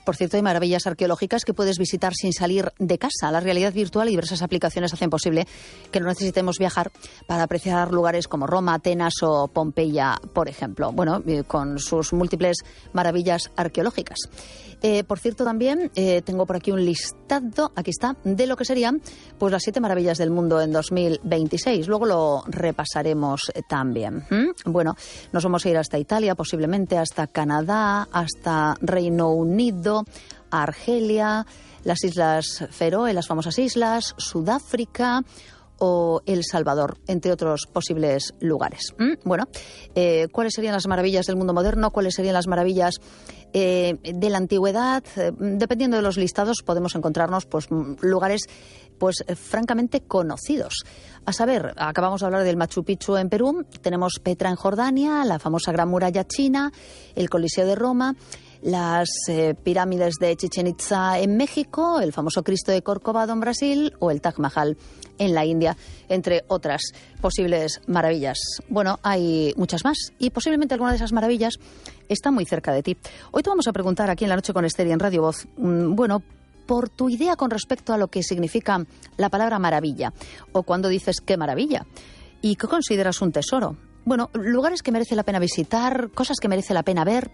Por cierto, hay maravillas arqueológicas que puedes visitar sin salir de casa. La realidad virtual y diversas aplicaciones hacen posible que no necesitemos viajar para apreciar lugares como Roma, Atenas o Pompeya, por ejemplo. Bueno, con sus múltiples maravillas arqueológicas. Por cierto, también tengo por aquí un listado, aquí está, de lo que serían pues las 7 maravillas del mundo en 2026. Luego lo repasaremos también. Bueno, nos vamos a ir hasta Italia, posiblemente hasta Canadá, hasta Reino Unido, Argelia, las Islas Feroe, las famosas islas, Sudáfrica o El Salvador, entre otros posibles lugares. Bueno, ¿cuáles serían las maravillas del mundo moderno? ¿Cuáles serían las maravillas de la antigüedad? Dependiendo de los listados podemos encontrarnos pues lugares pues francamente conocidos. A saber, acabamos de hablar del Machu Picchu en Perú, tenemos Petra en Jordania, la famosa Gran Muralla China, el Coliseo de Roma, las pirámides de Chichén Itzá en México, el famoso Cristo de Corcovado en Brasil o el Taj Mahal en la India, entre otras posibles maravillas. Bueno, hay muchas más y posiblemente alguna de esas maravillas está muy cerca de ti. Hoy te vamos a preguntar aquí en La Noche con Esther y en Radio Voz, bueno, por tu idea con respecto a lo que significa la palabra maravilla o cuando dices qué maravilla y qué consideras un tesoro. Bueno, lugares que merece la pena visitar, cosas que merece la pena ver,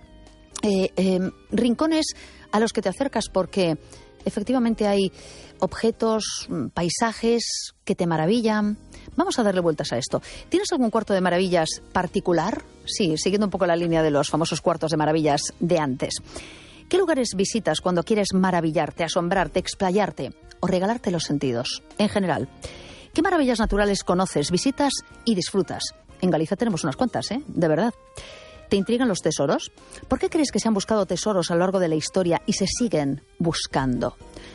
rincones a los que te acercas porque efectivamente hay objetos, paisajes que te maravillan. Vamos a darle vueltas a esto. ¿Tienes algún cuarto de maravillas particular? Sí, siguiendo un poco la línea de los famosos cuartos de maravillas de antes. ¿Qué lugares visitas cuando quieres maravillarte, asombrarte, explayarte o regalarte los sentidos? En general, ¿qué maravillas naturales conoces, visitas y disfrutas? En Galicia tenemos unas cuantas, de verdad. ¿Te intrigan los tesoros? ¿Por qué crees que se han buscado tesoros a lo largo de la historia y se siguen buscando?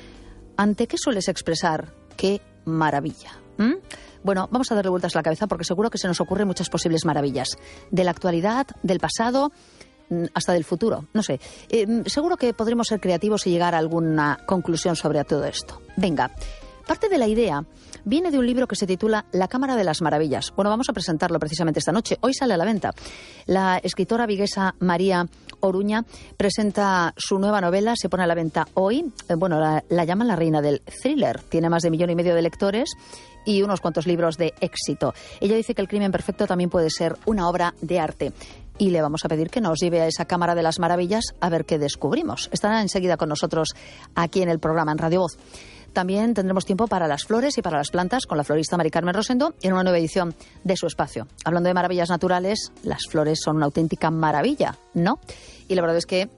¿Ante qué sueles expresar qué maravilla? Bueno, vamos a darle vueltas a la cabeza porque seguro que se nos ocurren muchas posibles maravillas. De la actualidad, del pasado, hasta del futuro. No sé, seguro que podremos ser creativos y llegar a alguna conclusión sobre todo esto. Venga. Parte de la idea viene de un libro que se titula La Cámara de las Maravillas. Bueno, vamos a presentarlo precisamente esta noche. Hoy sale a la venta. La escritora viguesa María Oruña presenta su nueva novela, se pone a la venta hoy. Bueno, la llaman la reina del thriller. Tiene más de 1,5 millones de lectores y unos cuantos libros de éxito. Ella dice que El crimen perfecto también puede ser una obra de arte. Y le vamos a pedir que nos lleve a esa Cámara de las Maravillas a ver qué descubrimos. Estará enseguida con nosotros aquí en el programa, en Radio Voz. También tendremos tiempo para las flores y para las plantas con la florista Mari Carmen Rosendo en una nueva edición de su espacio. Hablando de maravillas naturales, las flores son una auténtica maravilla, ¿no? Y la verdad es que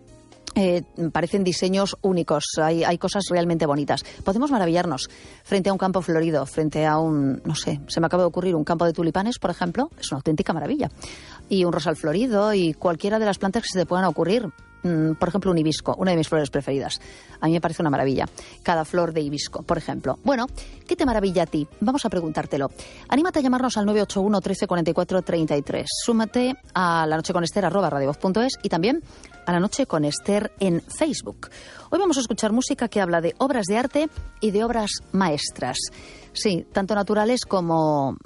parecen diseños únicos, hay cosas realmente bonitas. Podemos maravillarnos frente a un campo florido, frente a un, no sé, se me acaba de ocurrir un campo de tulipanes, por ejemplo, es una auténtica maravilla. Y un rosal florido y cualquiera de las plantas que se te puedan ocurrir. Por ejemplo, un hibisco, una de mis flores preferidas. A mí me parece una maravilla. Cada flor de hibisco, por ejemplo. Bueno, ¿qué te maravilla a ti? Vamos a preguntártelo. Anímate a llamarnos al 981 13 44 33. Súmate a lanocheconester@radiovoz.es y también a La Noche con Esther en Facebook. Hoy vamos a escuchar música que habla de obras de arte y de obras maestras. Sí, tanto naturales como